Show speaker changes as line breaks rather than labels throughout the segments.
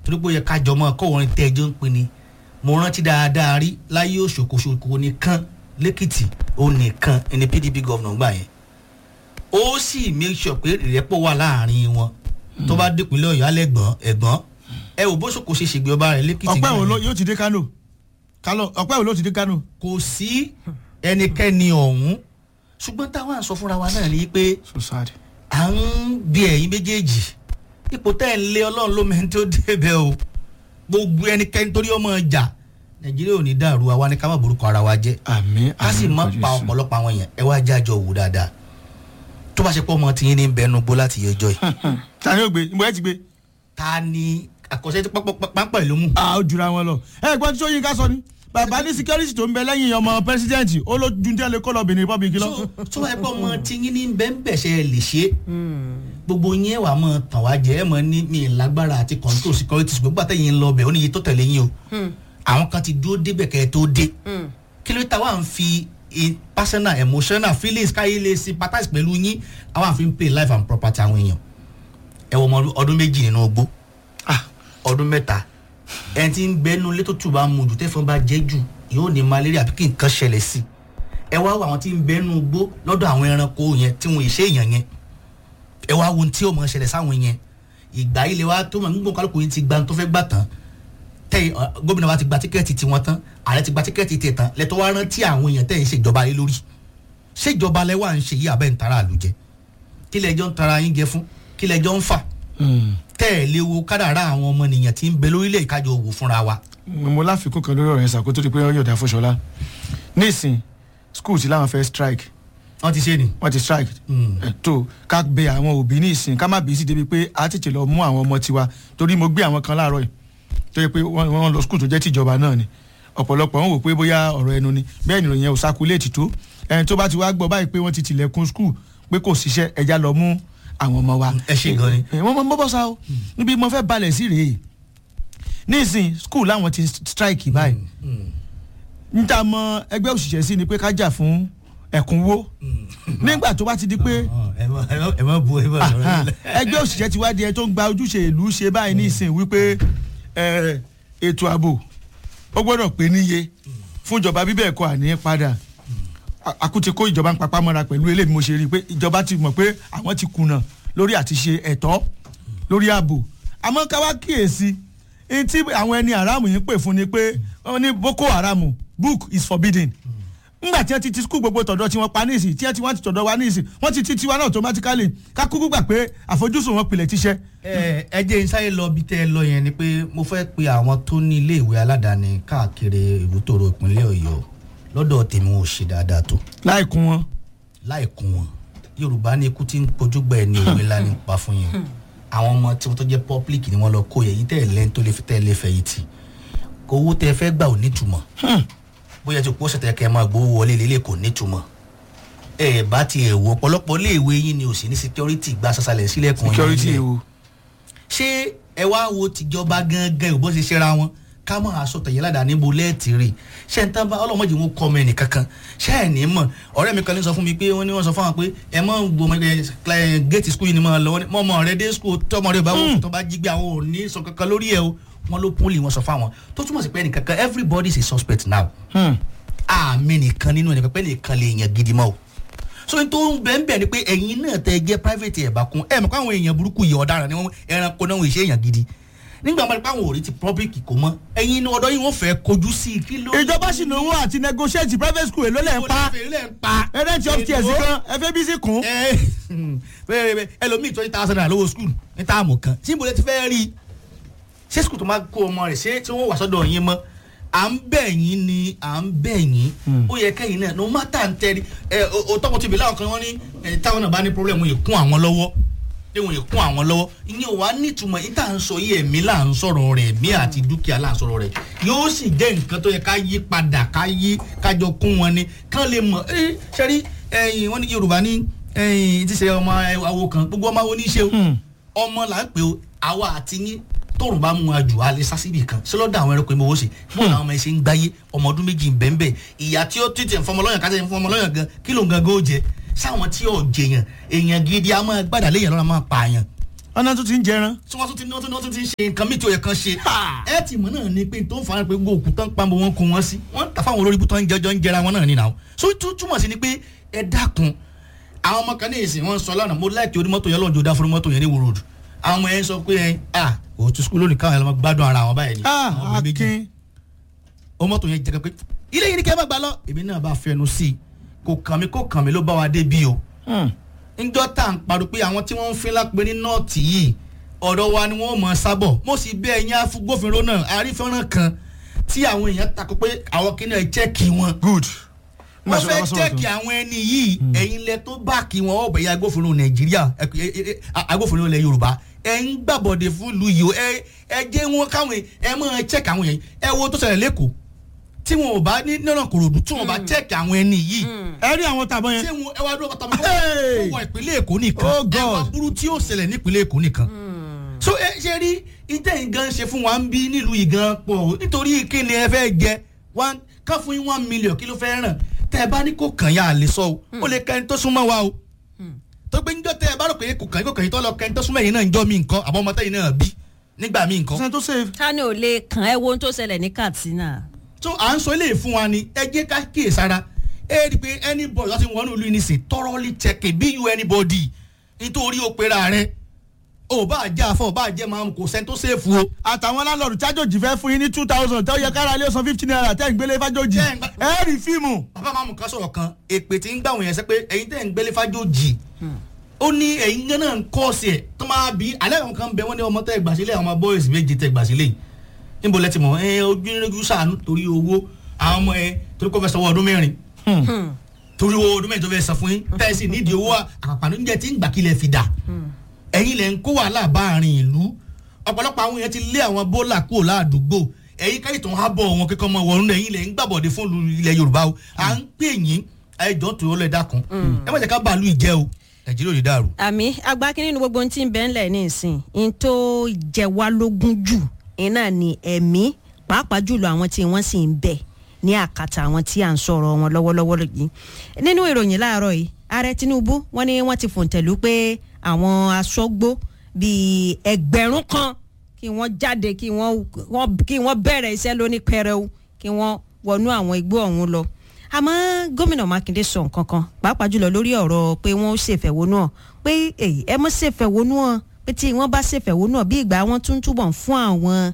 torí pé ó yẹ ká jọ mọ́ kọ́ orin tẹ́jọ́ ń pin ni mo rántí dáadáa rí láyé òṣòkòṣòkò nìkan lẹ́kìtì ó nìkan ẹni PDP gọ́vnà gbà yẹn ó sì make sure pé ìrẹ́pọ̀ wà láàrin wọn tó bá dépínlẹ̀ Ọ̀yọ́ alẹ́ ẹ̀gbọ́n ẹ ò bó ṣòkò ṣe ṣègbè ọba rẹ̀ lẹ́kìtì.
ọpẹ́ wo yóò ti dé Kánò ọpẹ́ wo ló ti dé Kánò.
kò sí ẹnikẹ́ni ọ̀hún ṣùgbọ́n táwọn à ń sọ fúnra wa náà ni pé à ń bí ẹ̀yin méjèèjì ipò tẹ́ ẹ̀ ń lé Ọlọ́run ló mẹ́rin tó débẹ̀ o gbogbo ẹnikẹ́ni torí ọmọ ọjà Nàìjíríà ò ní dàrú àwa ni ká má borúkọ ara wa jẹ́ ká sì má pa ọ̀pọ̀lọpọ̀ àwọn èèyàn ẹ wá jájọ wò dáadáa tó bá ṣe pé ọmọ tiyín ní bẹnu gbó láti yẹjọ́ yìí.
ta ni ó gbé ìmọ̀ ẹ ti gbé.
ta ni àkọsẹ́ tí pápá ìlú mú.
ó jura wọn lọ gbọ́n tí Ṣóyínká sọ ni bàbá ní security tó ń bẹ lẹ́yìn ọmọ pẹ́sidẹ́ǹtì ó ló ju díẹ̀ lè kó lọ Benin Republic lọ.
tó bá yẹ pé ọmọ tiyín ní bẹ́ẹ̀ lè ṣe gbogbo yẹn wà mọ́ tàn wá jẹ́ ẹ̀ mọ́ ní mi lágbára àti control security gbogbo àtẹ̀yìn ń lọ bẹ̀ ó níye tó tẹ̀lé yín o àwọn kan ti dúró débẹ̀ kẹ́ ẹ tó dé kí ló ta wà ń fi personal emotional feelings káyé lè sympathize pẹ̀lú yín àwọn àfi ń pay life and property àwọn èèyàn ẹ wọ ọmọ ọdún méjì nínú ogbó ọdún mẹ́ta ẹni tí ń gbẹ́nu létò tù bá mu jù tẹ́fọ́n bá jẹ́ jù yóò ní malaria àbí kí nǹkan ṣẹlẹ̀ sí ẹ wá àwọn tí ń gbẹ́nu ogbó lọ́dọ̀ àwọn ẹranko yẹn tí wọ́n ṣe èèyàn yẹn ẹ wá wo tí ó mọ̀ ṣẹlẹ̀ sáwọn yẹn ìgbà ilé wa tó mọ̀ nígbà kálukú yìí ti gba tó fẹ́ gbà tán tẹ gómìnà wa ti gba tíkẹ́ẹ̀tì tiwọn tán ààrẹ ti gba tíkẹ́ẹ̀tì tiẹ̀ tán lẹ́tọ́ wá rántí àwọn èèyàn tẹ̀ ń ṣèjọba lé lórí ṣèjọba lẹ́wà ń ṣe yí abẹ́ ń tara àlùjẹ kí lẹ́jọ́ ń tara yín jẹ fún kí lẹ́jọ́ ń fà tẹ́ ẹ̀ léwo kádàrá àwọn ọmọnìyàn tí ń bẹ lórílẹ̀ ìkájọ òwò fúnra wa.
mo láfikún kan lórí ọ̀rọ̀ yẹn sàkó tó di pé wọ́n yọ̀dá Fọṣọlá nísìn school ti láwọn fẹ́ strike.
wọ́n ti ṣe ni.
wọ́n ti strike. tó ká bẹ àwọn òbí nísìn ká má bí sí débi pé a tètè lọ mú àwọn ọmọ tiwa torí mo gbé àwọn kan láàárọ̀ yìí tó yẹ pé wọ́n lọ school tó jẹ́ tìjọba náà ni ọ̀pọ̀lọpọ̀ wọn wò pé bóyá ọ̀rọ̀ ẹnu ni bẹ́ẹ̀ ni ìròyìn yẹn ò sakuléètì tó ẹni tó bá ti wá gbọ́ báyìí pé wọ́n ti tilẹ̀kùn school pé kò síṣẹ́ ẹja lọ mú àwọn ọmọ wa.
ẹ ṣe gan ni.
wọ́n mọ bọ́ sa o níbi mo fẹ́ balẹ̀ sí rèé nísìn school láwọn ti strike báyìí níta mọ ẹgbẹ́ òṣìṣẹ́ sí ni pé ká jà fún ẹ̀kúnwó nígbà tó bá ti di pé ẹgbẹ́ òṣìṣẹ́ ti wá di ẹ tó ń gba ojúṣe ìlú ṣe báyìí nísìn wípé ètò ààbò ó gbọ́dọ̀ pé níye fún ìjọba bíbẹ̀ ẹ̀kọ́ àní padà àkútí kó ìjọba ń papá mọ́ra pẹ̀lú eléyìí mo ṣe rí i pé ìjọba ti mọ̀ pé àwọn ti kùnà lórí àti ṣe ẹ̀tọ́ lórí ààbò àmọ́ ká wá kíyèsí tí àwọn ẹni àràmù yìí pè fún ni pé wọ́n ní Boko Haram book is forbidden ngbà tí wọ́n ti skul gbogbo tọ̀dọ̀ tí wọ́n pa níìsì tí wọ́n ti tọ̀dọ̀ wa níìsì wọ́n ti tiwa náà automatically ká kúkú gbà pé àfojúsùn wọn pilẹ̀ tíṣẹ́.
ẹ jẹ́ ìsáyé lọ bí tẹ́ ẹ lọ yẹn ni pé mo fẹ́ pe àwọn tó ní ilé ìwé aládàáni káàkiri ìbútòrò ìpínlẹ̀ Ọ̀yọ́ lọ́dọ̀ tèmi wọn ò ṣe dáadáa tó.
láìkún
wọn Yorùbá ní ikú tí ń pojú gbà ẹ ní òwe ńlá ní pa fún yẹn àwọn ọmọ tí wọ́n tó jẹ́ public ni wọ́n lọ kó yẹ yìí tẹ́ ẹ lẹ́ni tó lè fi tẹ́ ẹ lè fẹ́ yìí tì owó tẹ́ ẹ fẹ́ gbà ò nítumọ̀ bóyá tí kò ṣètò ẹ̀kẹ́ máa gbowó wọlé lélẹ̀ kò nítumọ̀ ẹ bá tiẹ̀ wọ ọ̀pọ̀lọpọ̀ iléèwé yín ni ò sí ní security gba sàṣàlẹ̀ sílẹ̀kùn yín
security ewu.
ṣé ẹ wá wo tìjọba gangan ò bó ṣe ṣera wọn ká mọ̀ aṣọ tẹ̀yẹ́ ládàá níbo lẹ́ẹ̀tì rè ṣé n tán bá ọlọ́mọdé wọn kọ́ ọmọ ẹnì kankan ṣé ẹ̀ ní mọ̀ ọ̀rẹ́ mi kan ní sọ fún mi pé wọ́n ní wọ́n sọ fún wọn pé ẹ mọ̀ gbọmọ gate school yìí ni mọ̀ lọ́wọ́ mọ̀ ọmọ rẹ dé school tọmọ rẹ bá wọ́n tó bá jí gbé àwọn ò ní sọ kankan lórí ẹ o wọ́n ló pọ́nlì wọn sọ fáwọn tó túmọ̀ sí pé ẹnì kankan everybody is a suspect now àmì nìkan nínú ẹnì pẹ́pẹ́ nìkan lè yàn gidi mọ́ o so n tó ń bẹ́ẹ̀ ni pé ẹ̀yin náà tẹ́ jẹ́ private ẹ̀ bá kún ẹ̀ mọ̀ káwọn èèyàn burúkú yìí ọ̀daràn ni wọ́n ẹranko náà wọ́n ṣe èèyàn gidi nígbà máa pàwọn òrí ti public kò mọ ẹ̀yin ní ọ̀dọ̀ yìí wọ́n fẹ́ kojú sí i kí ló.
ìjọba sì náwó àti negotiate private school èló lẹ̀ ń pa ẹ̀rẹ́ntì upstairs kan FABC kún.
ẹlòmíì $20,000 lówó school ní táàmù kan tí ìbòlẹ̀ ti fẹ́ rí ṣé school tó máa kó ọmọ rẹ̀ ṣé tí wọ́n wà sọ́dọ̀ yín mọ́ à ń bẹ̀ yín ni à ń bẹ̀ yín ó yẹ kẹ́yìn náà no matter ń tẹ́rí òtọ́kùn tìbí láwọn kan wọ́n ní táwọn náà bá ní problem yìí kún àwọn lọ́wọ́ léwọn yìí kún àwọn lọ́wọ́ ìyẹn ò wá nítumọ̀ yìí tá à ń sọ yìí ẹ̀mí là ń sọ̀rọ̀ rẹ̀ ẹ̀mí àti dúkìá là ń sọ̀rọ̀ rẹ̀ yóò sì jẹ́ nǹkan tó yẹ ká yí padà kájọ kún wọn ni kán lè mọ̀ ṣẹ́rí wọ́n ní Yorùbá ní ti ṣe ọmọ awo kan gbogbo ọmọ awo ní í ṣe ọmọ là ń pè ó àwa àti yín tóòrùn bá mú ajù alẹ́ sásìbì kan sílọ́dọ̀ àwọn ẹranko ìmọ̀wó sí bọ́ọ̀lù àwọn ọmọ ẹ̀ ṣe ń gbáyé ọmọ ọdún méjì bẹ́ẹ̀ ìyá tí ó tètè fọmọlọ́yàn kájẹ́ fọmọlọ́yàn gan kí ló ń gangan ó jẹ sáwọn tí ó jẹyàn èèyàn gidi a máa gbàdá léèyàn lọ́la máa pààyàn
ọ̀nà tó ti ń jẹran.
tí wọ́n tún ti ń ṣe nǹkan mìíràn tó yẹ kan ṣe. ẹ ti mọ̀ náà ni pé tó ń fa pé gbogbo òkú tán pàmò wọn kó wọn sí wọ́n ń tà fáwọn olórí ibú tán ń jẹjọ́ ń jẹra wọn náà nínú àwọn. so túmọ̀ sí ni pé ẹ dákun àwọn ọmọ kan ní ìsìn wọn sọ lánàá mo láìkí onímọ́tò yẹn lọ́njọ́ dá fún mọ́tò yẹn ní Ìwó Road àwọn ọmọ yẹn sọ pé òtún sukùl lónìí káwọn ẹlọmọ gbádùn ara wọn báyìí ni.
akin
o mọ́tò yẹn jẹ́ pé ilé yìí ni kẹ́ ẹ bá gbà lọ èmi náà bá fẹnu sí i kò kàn mí ló bá wa dé bí o. ńjọ́ tá à ń parọ́ pé àwọn tí wọ́n ń fi lápẹ́ ní nọ́ọ̀tì yìí ọ̀dọ̀ wa ni wọ́n mọ̀ sábọ̀ mo sì bẹ́ ẹ̀yìn agbófinró náà àrífẹ́ràn kan tí àwọn èèyàn takò pé àwọn kìnìún ẹ̀ chẹ́ẹ̀kì wọn.
good.
wọ́n fẹ́ chẹ́ẹ̀kì àwọn ẹni yìí ẹ̀yin lẹ tó báàkì wọn ọ̀bẹ̀ yẹn agbófinró Nàìjíríà agbófinró ilẹ̀ Yorùbá ẹ̀ ń gbàbọ̀dẹ̀ fún lu yìí o ẹ jẹ́ wọn káwọn ẹ mọ̀ chẹ́ẹ̀kì àwọn yẹn ẹ wo tó ṣẹlẹ̀ lẹ́kọ̀ọ́ tí wọn ò bá ní nínú Kòròdú tí wọn bá chẹ́ẹ̀kì àwọn ẹni yìí.
ẹ rí àwọn tàbọn yẹn.
tí wọn ẹ wá dúró bàtà mọ́ ó wọ ìpínlẹ̀ Èkó nìkan ẹ wá burú tí ó ṣẹlẹ̀ nípínlẹ̀ Èkó nìkan. so ẹ ṣe rí ìtẹ̀yìn gan ṣe fún wa ń bí nílùú yìí gan pọ̀ nítorí kí ni ẹ fẹ́ jẹ ká fún yín 1 million kí ló fẹ́ ràn tẹ́ ẹ bá ní kò kàn yá à lè sọ o ó lè kẹ́ni tó súnmọ́ wa o tó gbé níjọ́ tẹ́ ẹ bá rò pé kò kàn yín tó lọ kẹ́ni tó súnmọ́ yín náà ń jọ́ mi nǹkan àbọ̀ ọmọ tẹ́yìn náà bí nígbà mí nǹkan.
ta ni ò lè kàn ẹ́ wo ohun tó ṣẹlẹ̀ ní Katsina.
so à ń sọ eléyìí fún wa ni ẹ jẹ́ ká kíyèsára ẹ rí i pé anybody láti wọnú ìlú yìí nísìn thoroughly checking bí you anybody nítorí o pera rẹ o bá jẹ́ àfọ̀ o bá jẹ́ máa kò sẹ́ni tó ṣèfù o.
àtàwọn landlord chájòjì fẹ́ fún yín ní 2000 tó yẹ kára ilé san 50 naira tẹ́ ń gbélé fájòjì ẹ rí fíìmù.
bàbá máàmù kan sọ̀rọ̀ kan èpè tí ń gbà wọ̀nyẹn sẹ́ pé ẹ̀yin tẹ́ ń gbélé fájòjì ó ní ẹ̀yin náà ń kọ́ ọ̀sẹ̀ tó máa bí alẹ́ àwọn kan bẹ wọ́n ní ọmọ tẹ́ gbàsílẹ̀ àwọn boys méje tẹ́ gbàsílẹ̀ níbo lẹ ti mọ̀ ojú sàánú torí owó àwọn ọmọ torí kò fẹ́ sanwó ọdún mẹ́rin torí owó ọdún mẹ́rin tó fẹ́ san fún yín tẹ́sí nídìí owó àpàpàánú jẹ́ tí ń gbà kílẹ̀ fi dà ẹ̀yin lẹ̀ ń kó wàhálà báàrin ìlú ọ̀pọ̀lọpọ̀ àwọn yẹn ti lé àwọn bólà kúrò láàdúgbò ẹ̀yin káyì tó ń hábọ̀ wọn kíkọ́ ọmọ wọ̀rún ẹ̀yin lẹ̀ ń gbàbọ̀dé fún ilẹ̀ Yorùbá o à ń pè yín ẹjọ́ tó lọ dákun ẹ má jẹ́ ká bàálù ìjẹ́ o Nàìjíríà ò ní dàrú.
àmì agbákin nínú gbogbo ohun tí ń bẹ ńlẹ̀ ní ìsìn in tó jẹ wá lógún jù iná ni ẹ̀mí pàápàá jùlọ àwọn tí wọ́n sì ń bẹ ní àkàtà àwọn tí à ń sọ̀rọ̀ wọn lọ́wọ́lọ́wọ́ yìí. nínú ìròyìn láàárọ̀ yìí ààrẹ Tinubu wọ́n ní wọ́n ti fòǹtẹ̀lú pé àwọn aṣọ́gbó bíi 1000 kan kí wọ́n jáde kí wọ́n bẹ̀rẹ̀ iṣẹ́ lóní pẹrẹu kí wọ́n wọnú àwọn igbó ọ̀hún lọ. àmọ́ gómìnà Mákindé sọ nǹkan kan pàápàá jùlọ lórí ọ̀rọ̀ pé wọ́n ṣèfẹ̀hónú hàn pé ẹ mọ́ ṣèfẹ̀hónú hàn pé tí wọ́n bá ṣèfẹ̀hónú hàn bí ìgbà wọn tún túbọ̀ fún àwọn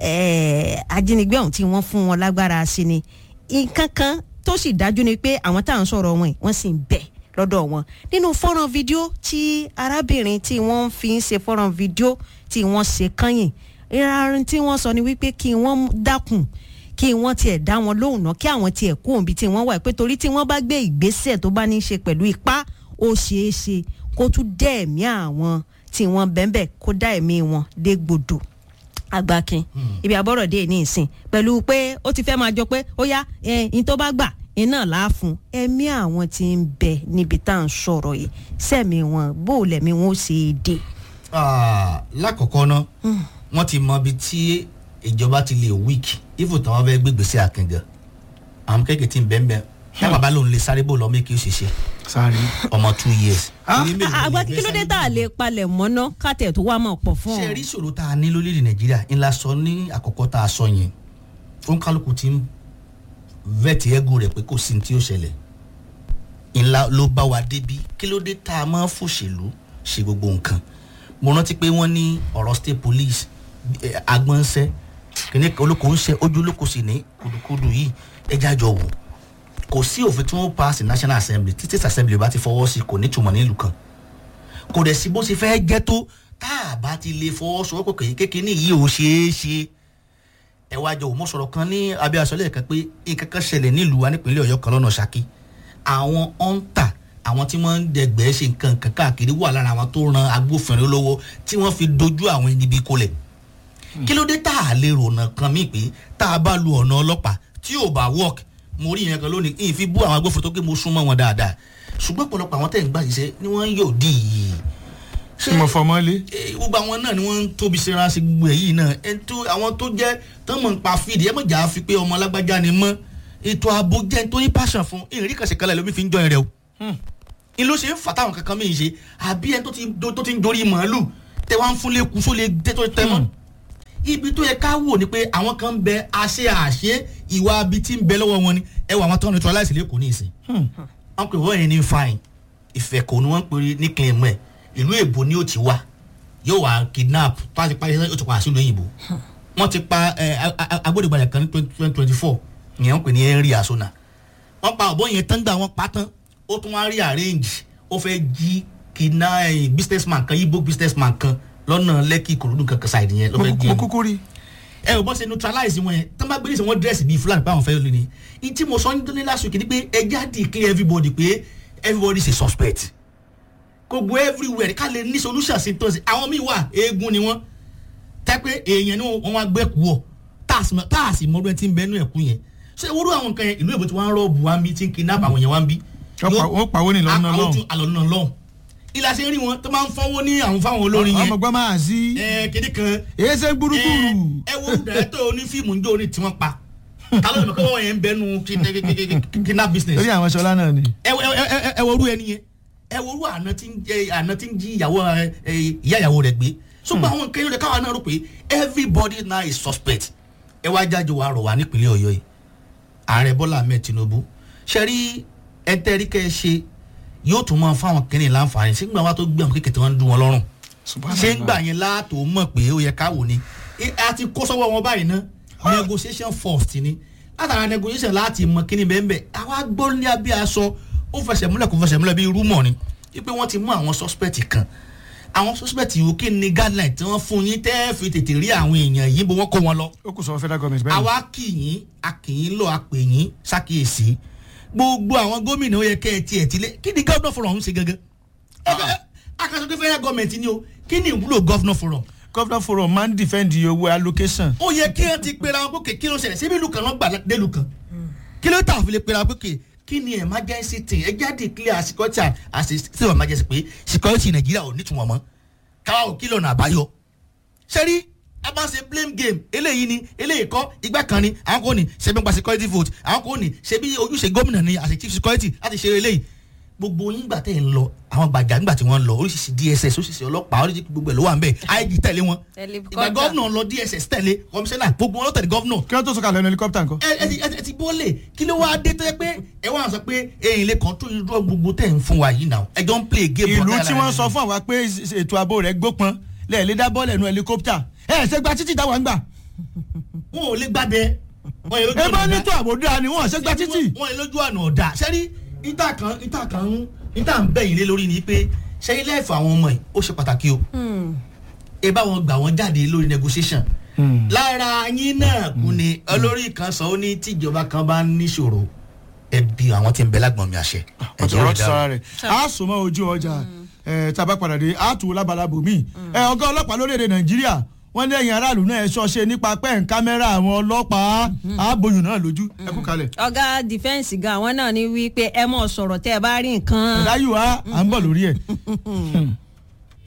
ajínigbé ọ̀hún tí wọ́n fún wọn lágbára sí ni nǹkan kan tó sì dájú ni pé àwọn táwọn sọ̀rọ̀ wọn wọ́n sì ń bẹ̀ lọ́dọ̀ wọn nínú fọ́nrán fídíò tí arábìnrin tí wọ́n fi ń ṣe fọ́nrán fídíò tí wọ́n ṣe kányìn ìrarun tí wọ́n sọ ni wípé kí wọ́n dákun kí wọ́n tiẹ̀ dá wọn lóhùn náà kí àwọn tiẹ̀ kú òǹbí tí wọ́n wà pé torí tí wọ́n bá gbé ìgbésẹ̀ tó bá ní í ṣe pẹ̀lú ipá ó ṣeé ṣe kó tún dẹ́ ẹ̀mí àwọn tí wọ́n bẹ́ẹ̀ kó dá ẹ̀mí wọn dé gbòdò Agbákin ibi àbọ̀rọ̀ dé ní ìsìn pẹ̀lú pé ó ti fẹ́ máa jọ pé ó yá ẹ̀yìn tó bá gbà iná láàfún ẹ̀mí àwọn tí ń bẹ níbi tá à ń sọ̀rọ̀ yìí sẹ́mi wọn bó lẹ̀mí wọn ó ṣe é dé.
lákọ̀ọ́kọ́ ná wọ́n ti mọ ibi tí ìjọba ti lè wíìkì ifo tí wọ́n fẹ́ gbégbèsè àkànjọ àwọn kéèké tí ń bẹ́ẹ̀ bẹ́ẹ̀ ká bàbá lòun lè sáré bò lọ́mọ èkì òṣìṣẹ́
sáré
ọmọ 2 years.
Agbákin kí ló dé tá a lè palẹ̀ mọ́ná kátẹ̀ tó wá máa pọ̀ fún ọ.
ṣe rí ìṣòro tá a ní lórílẹ̀ Nàìjíríà ńlá sọ ní àkọ́kọ́ tá a sọ yẹn fún kálukú tí ń vẹ́ẹ̀tì ẹ́gù rẹ̀ pé kò sí ní tí ó ṣẹlẹ̀ ńlá ló bá wa débi kí ló dé tá a máa fòṣèlú ṣe gbogbo nǹkan mo rántí pé wọ́n ní ọ̀rọ̀ state police agbọ̀nsẹ̀ kìnìún olóko ń ṣe ojú olóko sì ní kùdùkùdù yìí ẹja jọ wò kò sí òfin tí wọ́n pass national assembly tí state assembly bá ti fọwọ́ sí kò ní túmọ̀ nílùú kan kò dẹ̀ sí bó ṣe fẹ́ jẹ́ tó tá a bá ti lè fọwọ́sowọ́pọ̀ kékeré yìí ò ṣeé ṣe ẹ wá jọ òmò sọ̀rọ̀ kan ní abẹ́ aṣọ́lẹ̀ kan pé nǹkan kan ṣẹlẹ̀ nílùú wa nípínlẹ̀ Ọ̀yọ́ kan lọ́nà Ṣakí àwọn ọ̀ǹtà àwọn tí wọ́n ń dẹgbẹ́ ṣe nǹkan kan káàkiri wà lára àwọn tó ran agbófinró lọ́wọ́ tí wọ́n fi dojú àwọn ẹni bí kolẹ̀ kí ló dé tá a lè rònà kan mí pé tá a bá lu ọ̀nà ọlọ́pàá tí ò bá work mo rí yẹn kan lónìí ìfi bú àwọn agbófinró tó ké mo súnmọ́ wọn dáadáa ṣùgbọ́n ọ̀pọ̀lọpọ̀ àwọn tẹ̀ ń gbà ṣiṣẹ́ ni wọ́n yóò dì í
ṣé mo fọmọ lé.
gbogbo àwọn náà ni wọ́n ń tóbi síra sí gbogbo èyí náà àwọn tó jẹ́ tán mọ̀ ń pa fídì ẹ mọ̀ jà á fi pé ọmọ alágbájá ni mọ́ ètò ààbò jẹ́ tó ní passion fún ìrírí kàṣẹ kalẹ̀ lómi fi ń jọ ẹ̀rẹ̀ o. ìlú ṣe ń fà táwọn kankan mí ṣe àbí ẹni tó ti ń dorí màálù tẹ wá ń fún lẹ́kùn só lè dé tó tẹ mọ́ ibi tó yẹ ká wò ni pé àwọn kan ń bẹ àṣẹ ìwà abi tí ń bẹ lọ́wọ́ wọn ni ẹ wà àwọn tó ń neutralize lẹ́kọ̀ọ́ ní ìsìn wọn pè wọ́n yẹn ní fine ìfẹ̀kọ̀ ni wọ́n ń pè ní claim ẹ̀ ìlú èbó ni ó ti wá yóò wá kidnap tó a ti parí ó ti pa àṣìlò òyìnbó wọ́n ti pa agbódegbàlẹ̀ kan ní 2024 ìyẹn wọ́n pè ní Henry Asona wọ́n pa ọ̀bọ yẹn tán gbà wọ́n pa tán ó tún wá rí arrange ó fẹ́ jí kidnap businessman kan Igbo businessman kan lọ́nà Lẹ́kì Ìkòròdú kankan ṣáìdì yẹn ló fẹ́ jí
mo kúkú rí
ẹ ò bọ́ ṣe neutralize wọn yẹn tán bá gbé nísìnyí wọ́n dírẹ́sì bíi Fúlàní báwọn fẹ́ lé ní ní tí mo sọ ní last week ni pé ẹ jáde clear everybody pé everybody is a suspect gbogbo everywhere ká lè ní solution sí tó ṣe àwọn míì wà eégún ni wọ́n tẹ́ pé èèyàn ni wọ́n wá gbẹ́kú wọ̀ tá a sì mọ ọdún tí ń bẹ́nu ẹ̀kú yẹn ṣé ewúro àwọn nǹkan yẹn ìlú èbó tí wọ́n ń rọ́ọ̀bù wá ń bí tí ń kidnap àwọn yẹn wá ń bí.
wọ́n pàwọ́ ní lọ́nà lọ́hùn.
àlọ́nà lọ́hùn ilà ṣe ń rí wọn tó máa ń fọwọ́ ní àwọn fáwọn olórin yẹn.
ọmọ gbọ́n máa sí.
kéde kan.
èyí ṣe gbúrúgbúrú.
ẹ wo dàrẹ́tọ̀ onífíìmù ń jó oní tí wọ́n pa ta ló lè mọ̀ kí wọ́n yẹn ń bẹ́nu kidnap business.
lórí àwọn ṣọlá náà ni.
ẹ wo orú ẹni yẹn ẹ wo orú àná tí ń jí ìyá ìyàwó rẹ̀ gbé ṣùgbọ́n àwọn nǹkan yóò káwa náà rò pé everybody now is suspect ẹ wá jájọ wa rọ̀ wá nípínlẹ̀ Ọ̀yọ́ yìí ààrẹ Bọ́lá Ahmed Tinubu ṣe rí ẹtẹ́rí kẹ́ ẹ ṣe yóò tún máa fáwọn kẹ́ni láǹfààní sígbà wa tó gbé àwọn kékeré tí wọ́n ń dún wọn lọ́rùn ṣé ń gbà yẹn láàtò mọ̀ pé ó yẹ káwò ni a ti kó sọ́wọ́ wọn báyìí ná negotiation first ni látara negotiation láti mọ kíni bẹ́ẹ̀ àwa gbọ́ ní abẹ́ aṣọ ó fẹsẹ̀ múlẹ̀ kó fẹsẹ̀ múlẹ̀ bí rúmọ̀ ni wípé wọ́n ti mú àwọn suspect kan àwọn suspect yìí ó kí ni guideline tí wọ́n fún yín tẹ́ fi tètè rí àwọn èèyàn yìí bó wọ́n kó wọn lọ.
ó kù sọ federal government bẹ́ẹ̀ ni.
àwa kìyìn lọ àpè yín ṣàkíyèsí gbogbo àwọn gómìnà ó yẹ kẹ́ ẹ tiẹ̀ tilẹ̀ kí ni governor forum ń ṣe gangan. akásọ pé federal government ni o kí ni ìwúlò governor forum.
governor forum máa ń defend owó allocation.
ó yẹ kí ẹ ti pera wọn pé kí ló ṣẹlẹ̀ síbi ìlú kan ló gbà délu kan kí ló tà fi lè pera wọn pé kí ni emergency thing ẹ jáde clear security as a state of emergency pé security Nàìjíríà ò nítumọ̀ mọ́ káwá ò kí lọ́nà àbáyọ. sẹ́rí a máa ṣe blame game eléyìí ni eléyìí kọ́ igbá kan ni àwọn kò ní ṣe bí n pa security vote àwọn kò ní ṣe bí ojúṣe gómìnà ni as a chief security láti ṣe eléyìí gbogbo yín gbà tẹ̀ ń lọ àwọn gbàjà nígbà tí wọ́n ń lọ oríṣiríṣi DSS oríṣiríṣi ọlọ́pàá oríṣiríṣi gbogbo ẹ̀ ló wà ń bẹ̀ IG tẹ̀lé wọn ìgbà gómìnà lọ DSS tẹ̀lé kọmíṣánná gbogbo wọn ló tẹ̀lé gómìnà.
kí wọ́n tó sọ̀kalẹ̀ ní helicopter nǹkan.
ẹ ti bọ́lẹ̀ kí ló wáá dé tó yẹ pé ẹ wá sọ pé èyí lè kàn tó irú gbogbo tẹ̀ ń fún wa yìí náà ẹ jọ ń play game.
ìlú tí wọ́n sọ fún àwa pé ètò ààbò rẹ̀ gbópọn lẹ́ẹ̀lẹ́ dá bọ́ọ̀lù ẹ̀nu helicopter ẹ̀ ṣe gba títì táwa ń gbà.
wọn ò lè gbàbẹ.
ẹ bá ní tó àbòdà ni wọn ṣe gba títì.
wọn lè lójú àná ọ̀dà sẹ́rí ìta ń bẹ̀yìn lé lórí ni pé ṣe ilé ẹ̀fọ́ àwọn ọmọ yìí ó ṣe pàtàkì o ẹ bá wọn gbà wọn jáde lórí negotiation lára yín náà kú ni olórí kan sọ ó ní tíjọba kan bá níṣòro ẹbí àwọn tí ń bẹ lágbọ̀n mi àṣẹ.
ọ̀rọ̀ ti sara rẹ̀ a sọ mọ́ ojú ọjà tàbá padà dé a tù lábalábò míì ọ̀gá ọlọ́pàá lórílẹ̀‐èdè Nàìjíríà wọ́n ní ẹ̀yìn aráàlú náà ẹ̀ ṣọ́ṣe nípa pẹ́ẹ́n kámẹ́rà àwọn ọlọ́pàá àbòyùn náà lójú ẹ kú kalẹ̀.
ọ̀gá dìfẹ́ǹsì gan àwọn náà ní wípé ẹ mọ̀ sọ̀rọ̀ tẹ́ ẹ bá rí nǹkan.
ẹ̀dáyù wa à ń bọ̀ lórí ẹ̀.